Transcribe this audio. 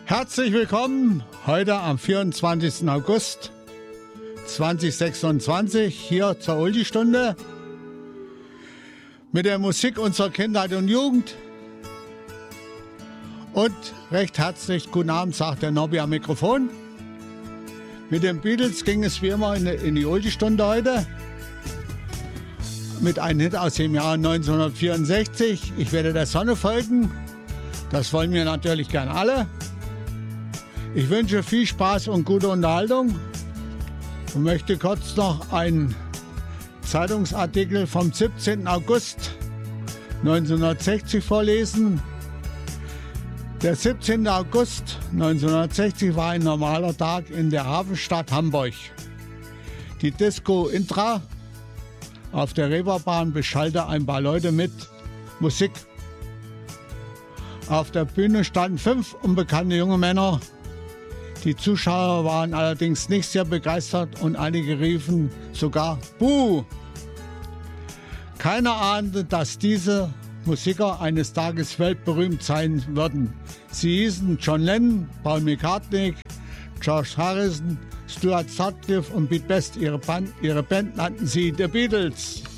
Herzlich willkommen heute am 24. August 2026 hier zur Oldie-Stunde mit der Musik unserer Kindheit und Jugend. Und recht herzlich guten Abend, sagt der Nobby am Mikrofon. Mit den Beatles ging es wie immer in die Oldie-Stunde heute mit einem Hit aus dem Jahr 1964. Ich werde der Sonne folgen. Das wollen wir natürlich gern alle. Ich wünsche viel Spaß und gute Unterhaltung und möchte kurz noch einen Zeitungsartikel vom 17. August 1960 vorlesen. Der 17. August 1960 war ein normaler Tag in der Hafenstadt Hamburg. Die Disco Intra auf der Reeperbahn beschallte ein paar Leute mit Musik. Auf der Bühne standen 5 unbekannte junge Männer. Die Zuschauer waren allerdings nicht sehr begeistert und einige riefen sogar Buh! Keiner ahnte, dass diese Musiker eines Tages weltberühmt sein würden. Sie hießen John Lennon, Paul McCartney, George Harrison, Stuart Sutcliffe und Pete Best. Ihre Band nannten sie The Beatles.